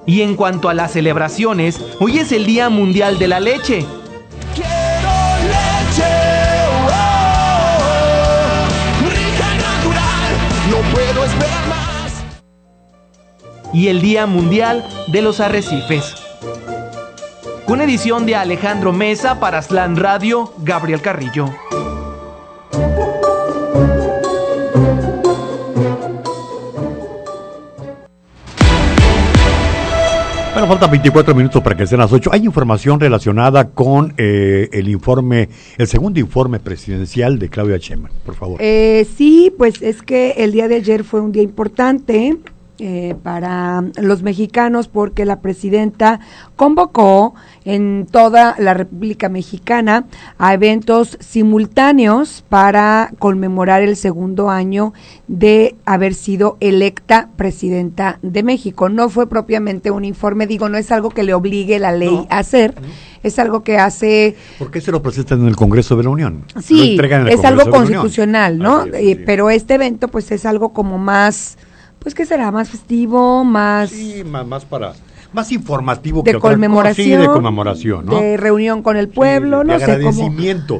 Y en cuanto a las celebraciones, hoy es el Día Mundial de la Leche. Quiero leche, rica y natural, no puedo esperar más. Y el Día Mundial de los Arrecifes. Una edición de Alejandro Mesa para Slam Radio, Gabriel Carrillo. Bueno, faltan 24 minutos para que sean las 8. Hay información relacionada con el segundo informe presidencial de Claudia Sheinbaum, por favor. Sí, pues es que el día de ayer fue un día importante para los mexicanos porque la presidenta convocó en toda la República Mexicana a eventos simultáneos para conmemorar el segundo año de haber sido electa presidenta de México. No fue propiamente un informe, no es algo que le obligue la ley a hacer, es algo que hace... ¿Por qué se lo presentan en el Congreso de la Unión? Sí, es algo constitucional, ¿no? Pero este evento pues es algo como más... Pues que será más festivo, más... Sí, más informativo. De conmemoración. Sí, de conmemoración, ¿no? De reunión con el pueblo, sí, no sé cómo... De agradecimiento.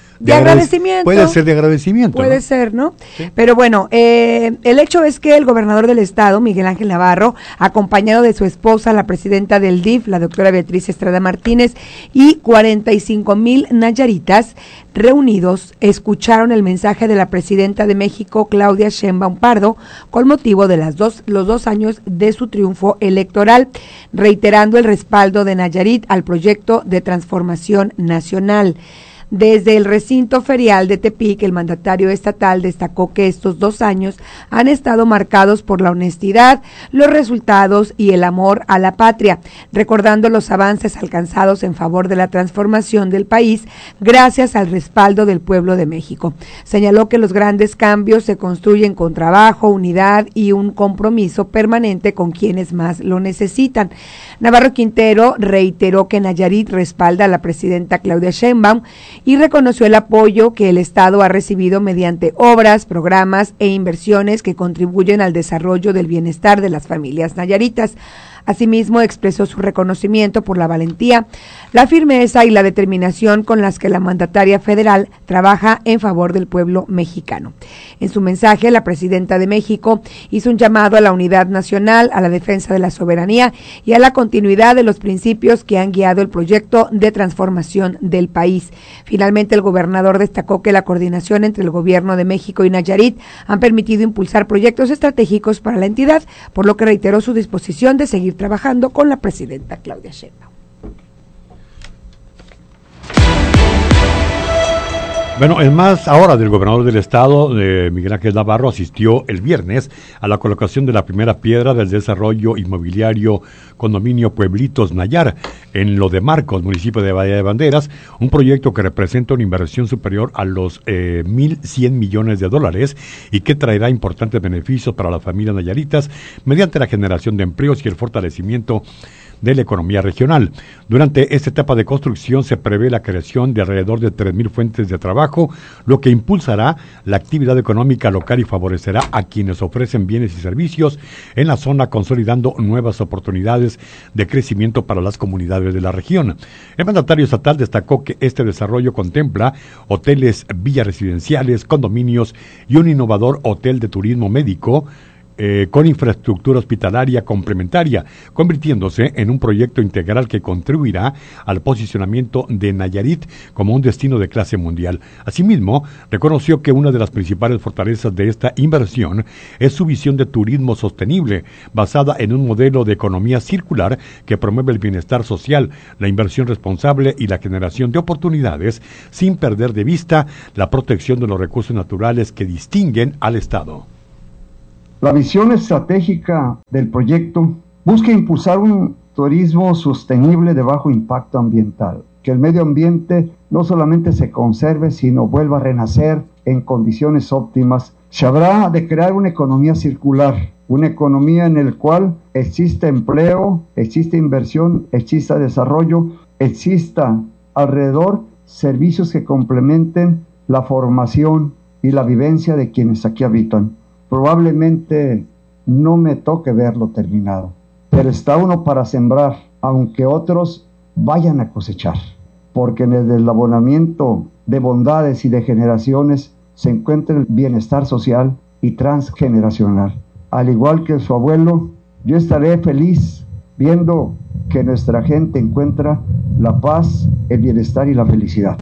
Puede ser de agradecimiento. Puede ser, ¿no? Sí. Pero bueno, el hecho es que el gobernador del estado, Miguel Ángel Navarro, acompañado de su esposa, la presidenta del DIF, la doctora Beatriz Estrada Martínez, y 45,000 nayaritas reunidos, escucharon el mensaje de la presidenta de México, Claudia Sheinbaum Pardo, con motivo de los 2 años de su triunfo electoral, reiterando el respaldo de Nayarit al proyecto de transformación nacional. Desde el recinto ferial de Tepic, el mandatario estatal destacó que estos 2 años han estado marcados por la honestidad, los resultados y el amor a la patria, recordando los avances alcanzados en favor de la transformación del país gracias al respaldo del pueblo de México. Señaló que los grandes cambios se construyen con trabajo, unidad y un compromiso permanente con quienes más lo necesitan. Navarro Quintero reiteró que Nayarit respalda a la presidenta Claudia Sheinbaum y reconoció el apoyo que el Estado ha recibido mediante obras, programas e inversiones que contribuyen al desarrollo del bienestar de las familias nayaritas. Asimismo, expresó su reconocimiento por la valentía, la firmeza y la determinación con las que la mandataria federal trabaja en favor del pueblo mexicano. En su mensaje, la presidenta de México hizo un llamado a la unidad nacional, a la defensa de la soberanía y a la continuidad de los principios que han guiado el proyecto de transformación del país. Finalmente, el gobernador destacó que la coordinación entre el gobierno de México y Nayarit han permitido impulsar proyectos estratégicos para la entidad, por lo que reiteró su disposición de seguir trabajando con la presidenta Claudia Sheinbaum. Bueno, el más ahora del gobernador del estado, Miguel Ángel Navarro, asistió el viernes a la colocación de la primera piedra del desarrollo inmobiliario Condominio Pueblitos Nayar, en Lo de Marcos, municipio de Bahía de Banderas, un proyecto que representa una inversión superior a los 1.100 millones de dólares y que traerá importantes beneficios para las familias nayaritas mediante la generación de empleos y el fortalecimiento de la economía regional. Durante esta etapa de construcción se prevé la creación de alrededor de 3,000 fuentes de trabajo, lo que impulsará la actividad económica local y favorecerá a quienes ofrecen bienes y servicios en la zona, consolidando nuevas oportunidades de crecimiento para las comunidades de la región. El mandatario estatal destacó que este desarrollo contempla hoteles, villas residenciales, condominios y un innovador hotel de turismo médico con infraestructura hospitalaria complementaria, convirtiéndose en un proyecto integral que contribuirá al posicionamiento de Nayarit como un destino de clase mundial. Asimismo, reconoció que una de las principales fortalezas de esta inversión es su visión de turismo sostenible, basada en un modelo de economía circular que promueve el bienestar social, la inversión responsable y la generación de oportunidades, sin perder de vista la protección de los recursos naturales que distinguen al Estado. La visión estratégica del proyecto busca impulsar un turismo sostenible de bajo impacto ambiental, que el medio ambiente no solamente se conserve, sino vuelva a renacer en condiciones óptimas. Se habrá de crear una economía circular, una economía en la cual exista empleo, exista inversión, exista desarrollo, exista alrededor servicios que complementen la formación y la vivencia de quienes aquí habitan. Probablemente no me toque verlo terminado, pero está uno para sembrar, aunque otros vayan a cosechar, porque en el deslabonamiento de bondades y de generaciones se encuentra el bienestar social y transgeneracional. Al igual que su abuelo, yo estaré feliz viendo que nuestra gente encuentra la paz, el bienestar y la felicidad.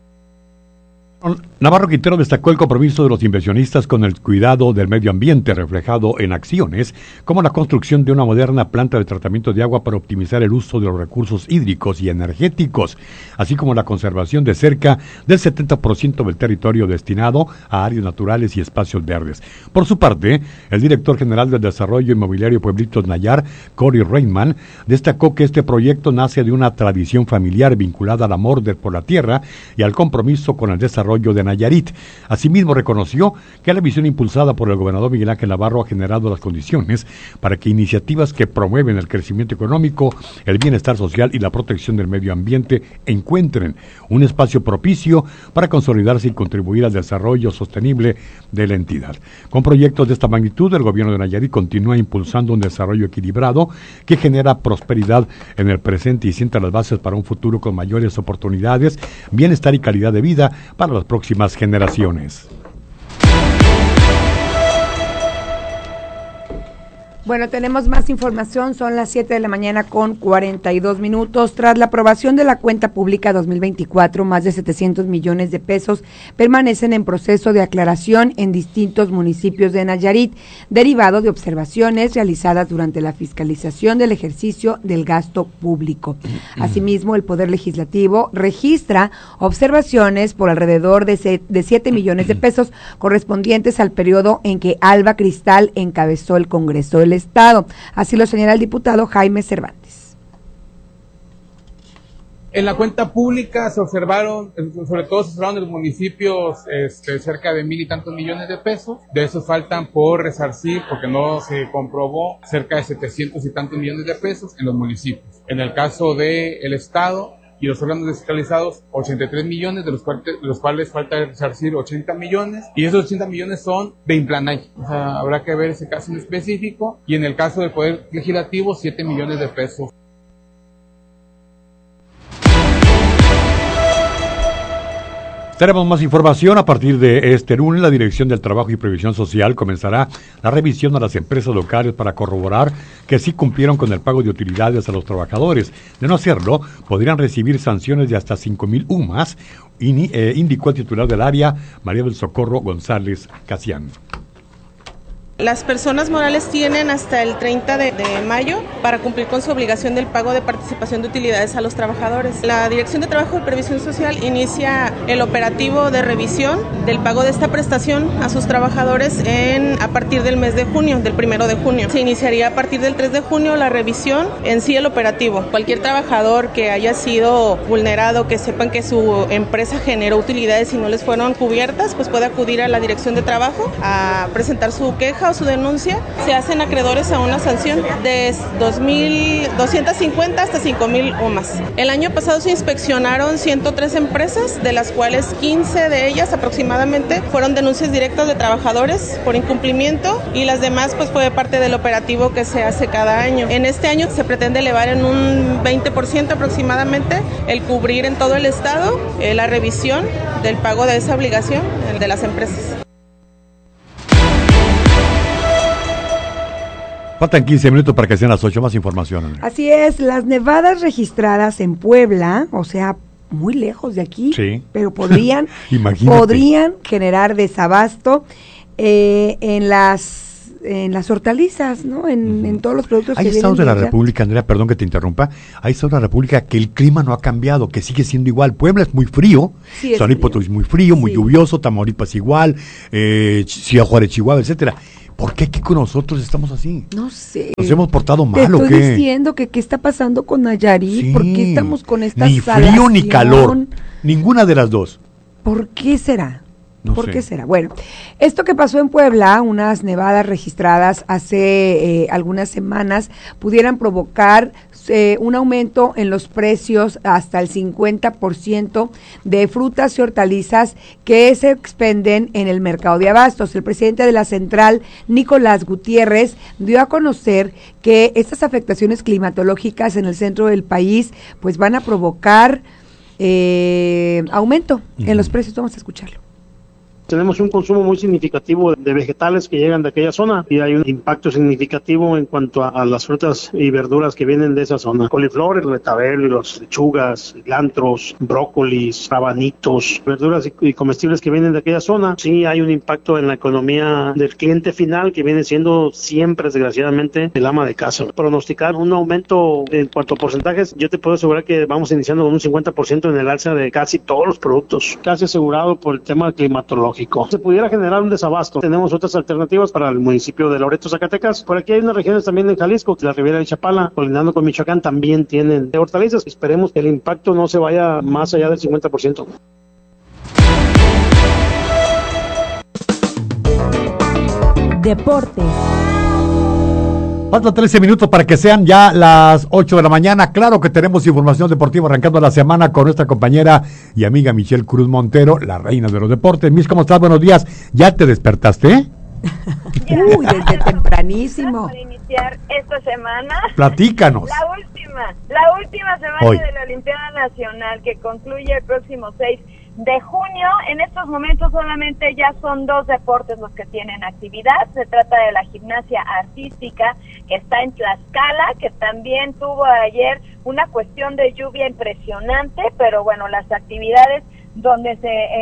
Navarro Quintero destacó el compromiso de los inversionistas con el cuidado del medio ambiente, reflejado en acciones como la construcción de una moderna planta de tratamiento de agua para optimizar el uso de los recursos hídricos y energéticos, así como la conservación de cerca del 70% del territorio destinado a áreas naturales y espacios verdes. Por su parte, el director general del Desarrollo Inmobiliario Pueblitos Nayar, Cory Reitman, destacó que este proyecto nace de una tradición familiar vinculada al amor por la tierra y al compromiso con el desarrollo de Nayarit. Asimismo, reconoció que la visión impulsada por el gobernador Miguel Ángel Navarro ha generado las condiciones para que iniciativas que promueven el crecimiento económico, el bienestar social y la protección del medio ambiente encuentren un espacio propicio para consolidarse y contribuir al desarrollo sostenible de la entidad. Con proyectos de esta magnitud, el gobierno de Nayarit continúa impulsando un desarrollo equilibrado que genera prosperidad en el presente y sienta las bases para un futuro con mayores oportunidades, bienestar y calidad de vida para las próximas generaciones. Bueno, tenemos más información, son las 7 de la mañana con 42 minutos. Tras la aprobación de la cuenta pública 2024, más de 700 millones de pesos permanecen en proceso de aclaración en distintos municipios de Nayarit, derivado de observaciones realizadas durante la fiscalización del ejercicio del gasto público. Asimismo, el Poder Legislativo registra observaciones por alrededor de 7 millones de pesos correspondientes al periodo en que Alba Cristal encabezó el Congreso del Estado. Así lo señala el diputado Jaime Cervantes. En la cuenta pública se observaron, sobre todo se observaron en los municipios cerca de 1,000 y tantos millones de pesos. De esos faltan por resarcir, porque no se comprobó, cerca de 700 y tantos millones de pesos en los municipios. En el caso del Estado y los órganos descentralizados, 83 millones, de los cuales falta resarcir 80 millones, y esos 80 millones son de Implanay. O sea, habrá que ver ese caso en específico, y en el caso del Poder Legislativo, 7 millones de pesos. Tenemos más información. A partir de este lunes, la Dirección del Trabajo y Previsión Social comenzará la revisión a las empresas locales para corroborar que sí cumplieron con el pago de utilidades a los trabajadores. De no hacerlo, podrían recibir sanciones de hasta 5,000 UMAS, indicó el titular del área, María del Socorro González Casián. Las personas morales tienen hasta el 30 de mayo para cumplir con su obligación del pago de participación de utilidades a los trabajadores. La Dirección de Trabajo y Previsión Social inicia el operativo de revisión del pago de esta prestación a sus trabajadores a partir del mes de junio, del 1 de junio. Se iniciaría a partir del 3 de junio la revisión, en sí el operativo. Cualquier trabajador que haya sido vulnerado, que sepan que su empresa generó utilidades y no les fueron cubiertas, pues puede acudir a la Dirección de Trabajo a presentar su queja o su denuncia. Se hacen acreedores a una sanción de 250 hasta 5,000 UMAS. El año pasado se inspeccionaron 103 empresas, de las cuales 15 de ellas aproximadamente fueron denuncias directas de trabajadores por incumplimiento, y las demás pues fue parte del operativo que se hace cada año. En este año se pretende elevar en un 20% aproximadamente el cubrir en todo el estado la revisión del pago de esa obligación de las empresas. Faltan 15 minutos para que sean las 8. Más información. Así es, las nevadas registradas en Puebla, o sea, muy lejos de aquí, sí, pero podrían generar desabasto en las hortalizas, ¿no? En todos los productos que vienen. Hay estados de la República, Andrea, perdón que te interrumpa, hay estados de la República que el clima no ha cambiado, que sigue siendo igual. Puebla es muy frío, sí, San Luis Potosí es muy frío, muy lluvioso, Tamaulipas igual, Ciudad Juárez, Chihuahua, etcétera. ¿Por qué aquí con nosotros estamos así? No sé. ¿Nos hemos portado mal o qué? Te estoy diciendo que qué está pasando con Nayarit, sí. ¿Por qué estamos con esta ni salación? Frío ni calor, ninguna de las dos. ¿Por qué será? No ¿Por sé. qué será? Bueno, esto que pasó en Puebla, unas nevadas registradas hace algunas semanas, pudieran provocar un aumento en los precios hasta el 50% de frutas y hortalizas que se expenden en el mercado de abastos. El presidente de la central, Nicolás Gutiérrez, dio a conocer que estas afectaciones climatológicas en el centro del país pues van a provocar aumento en los precios. Vamos a escucharlo. Tenemos un consumo muy significativo de vegetales que llegan de aquella zona y hay un impacto significativo en cuanto a las frutas y verduras que vienen de esa zona. Coliflor, el betabel, las lechugas, cilantros, brócolis, rabanitos, verduras y comestibles que vienen de aquella zona. Sí hay un impacto en la economía del cliente final que viene siendo siempre, desgraciadamente, el ama de casa. Pronosticar un aumento en cuanto a porcentajes, yo te puedo asegurar que vamos iniciando con un 50% en el alza de casi todos los productos, casi asegurado por el tema climatológico. Se pudiera generar un desabasto. Tenemos otras alternativas para el municipio de Loreto, Zacatecas. Por aquí hay unas regiones también en Jalisco, la Riviera de Chapala, colindando con Michoacán, también tienen hortalizas. Esperemos que el impacto no se vaya más allá del 50%. Deportes. Faltan 13 minutos para que sean ya las 8 de la mañana. Claro que tenemos información deportiva arrancando la semana con nuestra compañera y amiga Michelle Cruz Montero, la reina de los deportes. Miss, ¿cómo estás? Buenos días. ¿Ya te despertaste? Uy, desde tempranísimo. Para iniciar esta semana. Platícanos. La última semana Hoy de la Olimpiada Nacional que concluye el próximo 6 de junio. En estos momentos solamente ya son 2 deportes los que tienen actividad. Se trata de la gimnasia artística, que está en Tlaxcala, que también tuvo ayer una cuestión de lluvia impresionante, pero bueno, las actividades donde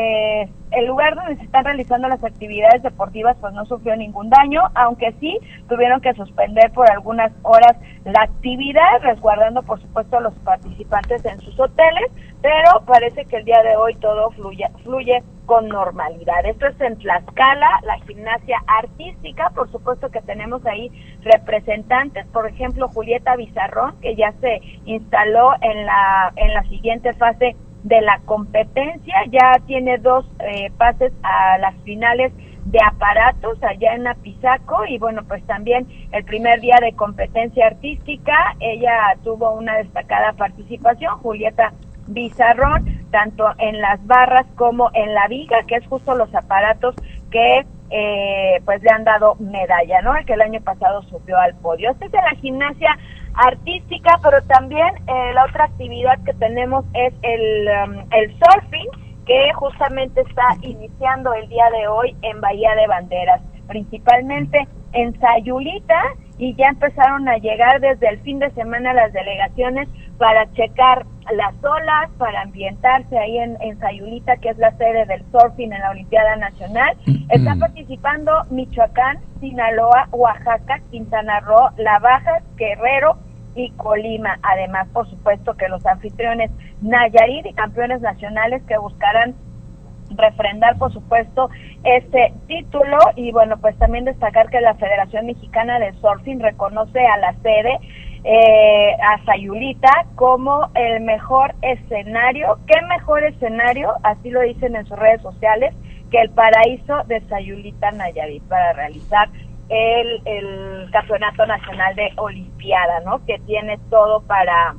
el lugar donde se están realizando las actividades deportivas pues no sufrió ningún daño, aunque sí tuvieron que suspender por algunas horas la actividad, resguardando por supuesto a los participantes en sus hoteles, pero parece que el día de hoy todo fluye con normalidad. Esto es en Tlaxcala, la gimnasia artística. Por supuesto que tenemos ahí representantes, por ejemplo Julieta Bizarrón, que ya se instaló en la siguiente fase de la competencia, ya tiene 2 pases a las finales de aparatos allá en Apizaco, y bueno, pues también el primer día de competencia artística, ella tuvo una destacada participación, Julieta Bizarrón, tanto en las barras como en la viga, que es justo los aparatos que pues le han dado medalla, ¿no? El que el año pasado subió al podio. Esta es de la gimnasia artística, pero también la otra actividad que tenemos es el surfing, que justamente está iniciando el día de hoy en Bahía de Banderas, principalmente en Sayulita, y ya empezaron a llegar desde el fin de semana las delegaciones para checar las olas, para ambientarse ahí en Sayulita, que es la sede del surfing en la Olimpiada Nacional. Están participando Michoacán, Sinaloa, Oaxaca, Quintana Roo, La Baja, Guerrero y Colima. Además, por supuesto, que los anfitriones Nayarit y campeones nacionales que buscarán refrendar, por supuesto, este título. Y bueno, pues también destacar que la Federación Mexicana de Surfing reconoce a la sede, a Sayulita, como el mejor escenario. ¿Qué mejor escenario? Así lo dicen en sus redes sociales, que el paraíso de Sayulita, Nayarit, para realizar el Campeonato Nacional de Olimpiada, ¿no? Que tiene todo para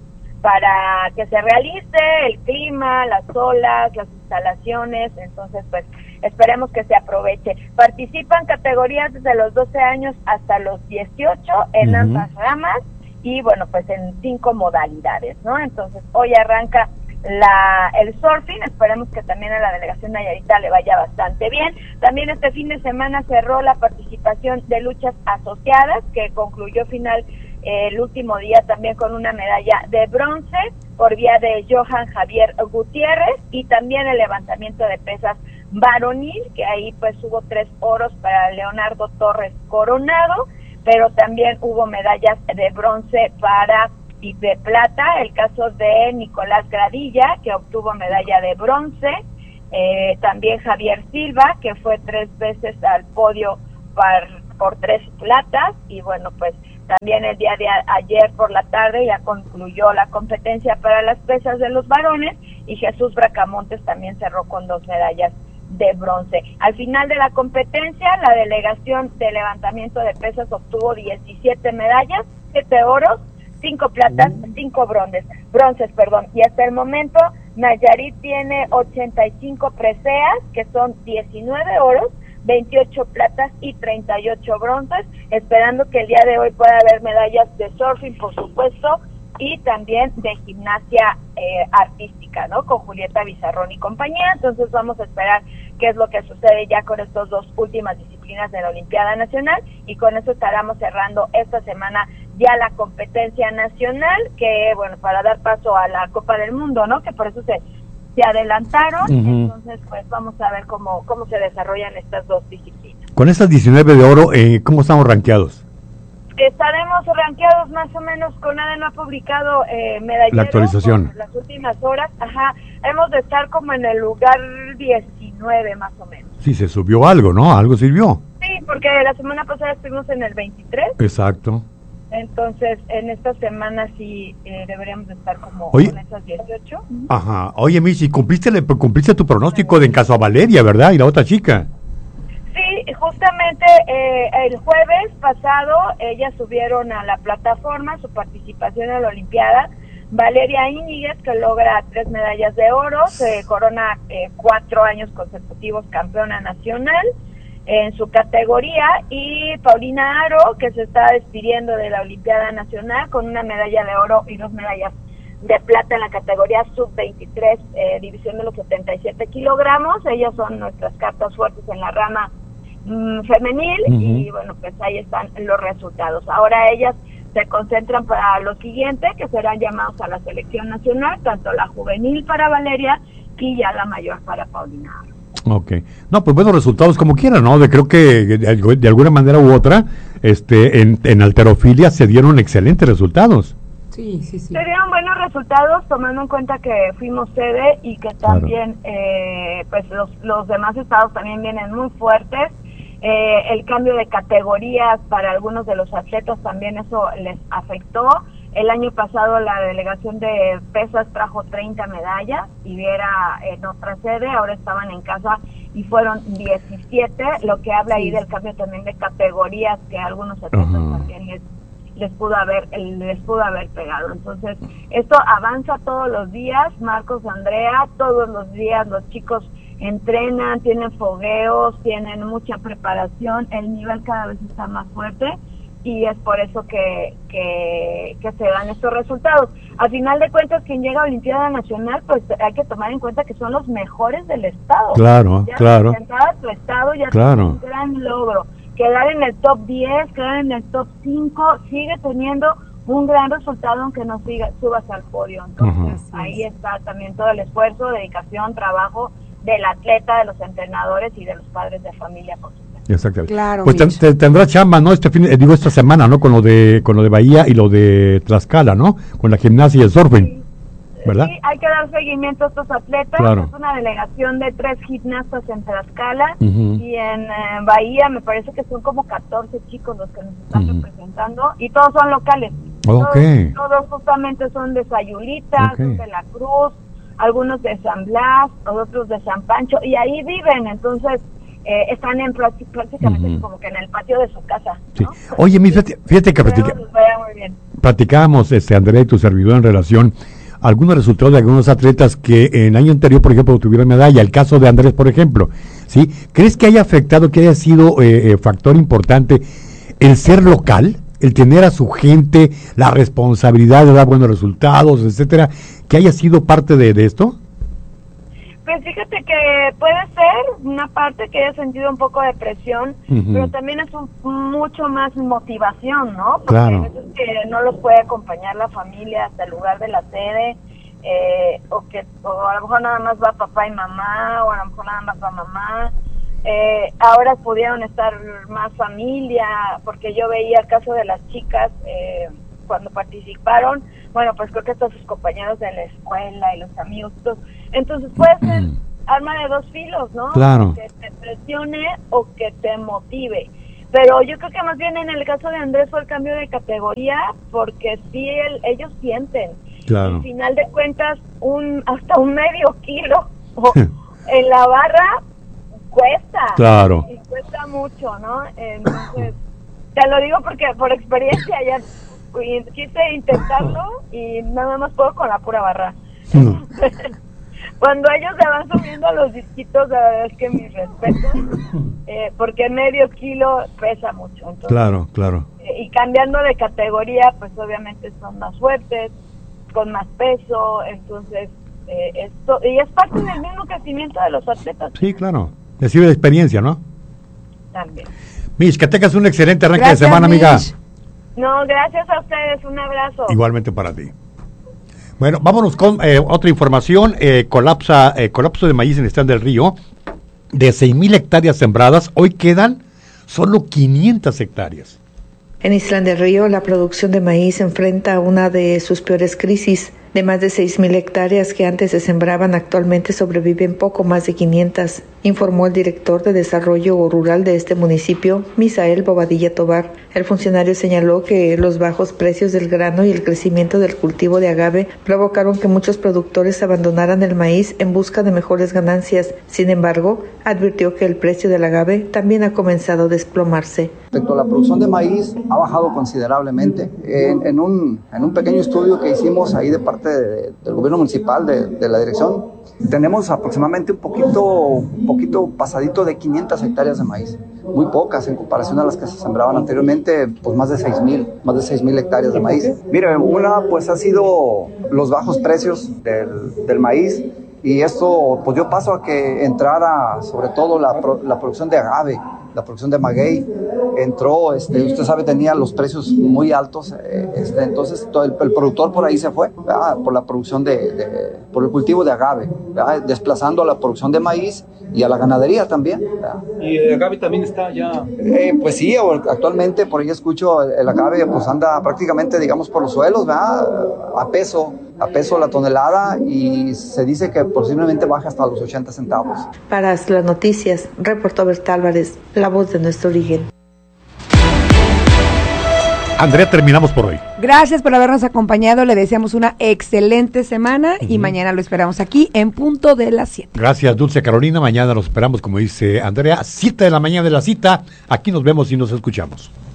que se realice, el clima, las olas, las instalaciones. Entonces pues esperemos que se aproveche. Participan categorías desde los 12 años hasta los 18 en ambas ramas, y bueno, pues en 5 modalidades, ¿no? Entonces hoy arranca el surfing, esperemos que también a la delegación nayarita le vaya bastante bien. También este fin de semana cerró la participación de luchas asociadas, que concluyó el último día también con una medalla de bronce por vía de Johan Javier Gutiérrez, y también el levantamiento de pesas varonil, que ahí pues hubo 3 oros para Leonardo Torres Coronado, pero también hubo medallas de bronce y de plata, el caso de Nicolás Gradilla, que obtuvo medalla de bronce, también Javier Silva, que fue 3 veces al podio por 3 platas, y bueno, pues también el día de ayer por la tarde ya concluyó la competencia para las pesas de los varones, y Jesús Bracamontes también cerró con 2 medallas de bronce. Al final de la competencia, la delegación de levantamiento de pesas obtuvo 17 medallas, 7 oros, 5 platas, 5 bronces, y hasta el momento Nayarit tiene 85 preseas, que son 19 oros, 28 platas y 38 bronces, esperando que el día de hoy pueda haber medallas de surfing, por supuesto, y también de gimnasia artística, ¿no? Con Julieta Bizarrón y compañía. Entonces vamos a esperar qué es lo que sucede ya con estas dos últimas disciplinas de la Olimpiada Nacional, y con eso estaremos cerrando esta semana ya la competencia nacional, que bueno, para dar paso a la Copa del Mundo, ¿no? Que por eso se adelantaron. Entonces pues vamos a ver cómo se desarrollan estas dos disciplinas. Con estas 19 de oro, ¿cómo estamos rankeados? Estaremos rankeados más o menos, con ADE no ha publicado medallero, la actualización, las últimas horas. Hemos de estar como en el lugar 19 más o menos. Sí, se subió algo, ¿no? Algo sirvió. Sí, porque la semana pasada estuvimos en el 23. Exacto. Entonces, en esta semana sí deberíamos estar como con esas 18. Ajá. Oye, Michi, cumpliste tu pronóstico de en caso a Valeria, ¿verdad? Y la otra chica. Sí, justamente el jueves pasado ellas subieron a la plataforma su participación en la Olimpiada. Valeria Íñiguez, que logra 3 medallas de oro, se corona 4 años consecutivos campeona nacional en su categoría, y Paulina Aro, que se está despidiendo de la Olimpiada Nacional con una medalla de oro y 2 medallas de plata en la categoría sub-23, división de los 77 kilogramos. Ellas son nuestras cartas fuertes en la rama femenil, y bueno, pues ahí están los resultados. Ahora ellas se concentran para lo siguiente, que serán llamados a la selección nacional, tanto la juvenil para Valeria y ya la mayor para Paulina. Ok. No, pues buenos resultados como quieran, ¿no? Creo que de alguna manera u otra, en halterofilia se dieron excelentes resultados. Sí. Se dieron buenos resultados, tomando en cuenta que fuimos sede y que también, pues los demás estados también vienen muy fuertes. El cambio de categorías para algunos de los atletas también eso les afectó. El año pasado la delegación de pesas trajo 30 medallas y era en otra sede, ahora estaban en casa y fueron 17, lo que habla ahí del cambio también de categorías que algunos atletas también les pudo haber pegado. Entonces, esto avanza todos los días, Marcos, Andrea, todos los días los chicos entrenan, tienen fogueos, tienen mucha preparación, el nivel cada vez está más fuerte, y es por eso que se dan estos resultados. A final de cuentas, quien llega a Olimpiada Nacional, pues hay que tomar en cuenta que son los mejores del estado. Claro. Representar a tu estado ya es un gran logro. Quedar en el top 10, quedar en el top 5, sigue teniendo un gran resultado aunque no subas al podio. Entonces, ahí está también todo el esfuerzo, dedicación, trabajo del atleta, de los entrenadores y de los padres de familia, por supuesto. Exactamente. Claro, pues tendrá chamba, ¿no? Esta semana, ¿no? Con lo de Bahía y lo de Tlaxcala, ¿no? Con la gimnasia y el surfing, ¿verdad? Sí, hay que dar seguimiento a estos atletas. Claro. Es una delegación de 3 gimnastas en Tlaxcala, y en Bahía me parece que son como 14 chicos los que nos están representando, y todos son locales. Todos justamente son de Sayulita, son de La Cruz, algunos de San Blas, otros de San Pancho, y ahí viven. Entonces están prácticamente como que en el patio de su casa, ¿no? Sí. Oye, fíjate que platicábamos, Andrea y tu servidor, en relación a algunos resultados de algunos atletas que en el año anterior, por ejemplo, tuvieron medalla. El caso de Andrés, por ejemplo, ¿sí? ¿Crees que haya afectado, que haya sido factor importante el ser local, el tener a su gente, la responsabilidad de dar buenos resultados, etcétera, que haya sido parte de esto? Pues fíjate que puede ser una parte que haya sentido un poco de presión, pero también es mucho más motivación, ¿no? Porque a veces que no los puede acompañar la familia hasta el lugar de la sede, o a lo mejor nada más va papá y mamá, o a lo mejor nada más va mamá. Ahora pudieron estar más familia, porque yo veía el caso de las chicas cuando participaron. Bueno, pues creo que todos sus compañeros de la escuela y los amigos, entonces puede ser arma de 2 filos, ¿no? Claro. Que te presione o que te motive. Pero yo creo que más bien en el caso de Andrés fue el cambio de categoría, porque sí ellos sienten. Claro. Al final de cuentas, hasta un medio kilo en la barra cuesta. Claro. Y cuesta mucho, ¿no? Entonces, te lo digo porque por experiencia ya quise intentarlo y nada más puedo con la pura barra. No. Cuando ellos se van subiendo a los disquitos, la verdad es que mis respetos, porque medio kilo pesa mucho. Entonces, Claro. Y cambiando de categoría, pues obviamente son más fuertes, con más peso, entonces esto, y es parte del mismo crecimiento de los atletas. Sí, claro. Le sirve de experiencia, ¿no? También. Mish, que tengas un excelente arranque Gracias, de semana, amiga. Mish. No, gracias a ustedes, un abrazo. Igualmente para ti. Bueno, vámonos con otra información. Colapso de maíz en el Están del Río. De 6,000 hectáreas sembradas, hoy quedan solo 500 hectáreas. En Islán del Río, la producción de maíz enfrenta a una de sus peores crisis. De más de 6,000 hectáreas que antes se sembraban, actualmente sobreviven poco más de 500, informó el director de Desarrollo Rural de este municipio, Misael Bobadilla Tobar. El funcionario señaló que los bajos precios del grano y el crecimiento del cultivo de agave provocaron que muchos productores abandonaran el maíz en busca de mejores ganancias. Sin embargo, advirtió que el precio del agave también ha comenzado a desplomarse. Respecto a la producción de maíz, ha bajado considerablemente. En un pequeño estudio que hicimos ahí de parte del gobierno municipal, de la dirección, tenemos aproximadamente un poquito pasadito de 500 hectáreas de maíz. Muy pocas en comparación a las que se sembraban anteriormente, pues más de 6,000 hectáreas de maíz. Mire, una pues ha sido los bajos precios del maíz, y esto pues dio paso a que entrara sobre todo la producción de agave, la producción de maguey. Entró, usted sabe, tenía los precios muy altos, entonces todo el productor por ahí se fue, ¿verdad? Por la producción por el cultivo de agave, ¿verdad? Desplazando a la producción de maíz y a la ganadería también, ¿verdad? ¿Y el agave también está ya? Pues sí, actualmente por ahí escucho el agave pues anda prácticamente, digamos, por los suelos, ¿verdad? A peso la tonelada, y se dice que posiblemente baja hasta los 80 centavos. Para las noticias, reportó Berta Álvarez, la voz de nuestro origen. Andrea, terminamos por hoy. Gracias por habernos acompañado, le deseamos una excelente semana y mañana lo esperamos aquí en punto de las 7. Gracias, Dulce Carolina. Mañana nos esperamos, como dice Andrea, 7 de la mañana de la cita. Aquí nos vemos y nos escuchamos.